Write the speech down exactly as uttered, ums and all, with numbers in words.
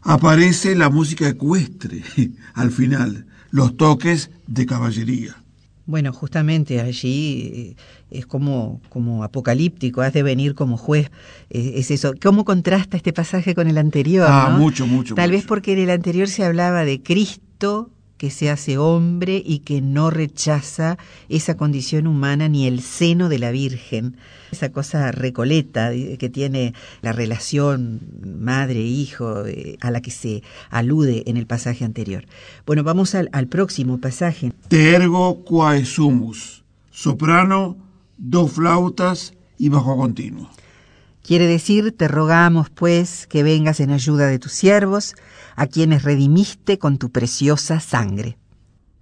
Aparece la música ecuestre al final, los toques de caballería. Bueno, justamente allí es como, como apocalíptico, has de venir como juez, es eso. ¿Cómo contrasta este pasaje con el anterior? Ah, ¿no? mucho, mucho. Tal mucho. vez porque en el anterior se hablaba de Cristo que se hace hombre y que no rechaza esa condición humana ni el seno de la Virgen, esa cosa recoleta que tiene la relación madre-hijo eh, a la que se alude en el pasaje anterior. Bueno, vamos al, al próximo pasaje. Te ergo quae sumus, soprano, dos flautas y bajo continuo. Quiere decir, te rogamos pues que vengas en ayuda de tus siervos, a quienes redimiste con tu preciosa sangre.